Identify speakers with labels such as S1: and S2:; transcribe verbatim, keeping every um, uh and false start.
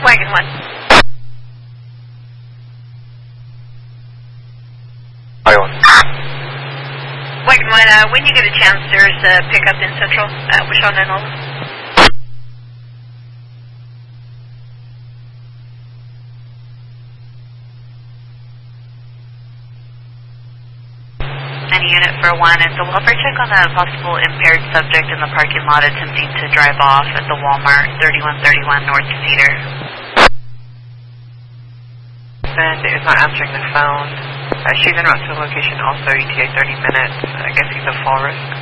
S1: Wagon one.
S2: Wagon one.
S1: Wagon one, uh, when you get a chance, there's a pickup in Central at Wishon and Nolan.
S3: Unit for one, it's a welfare check on a possible impaired subject in the parking lot attempting to drive off at the Walmart, thirty-one thirty-one North Cedar.
S4: Then is not answering the phone. Uh, she's en route to the location also, E T A thirty minutes. I guess he's a fall risk.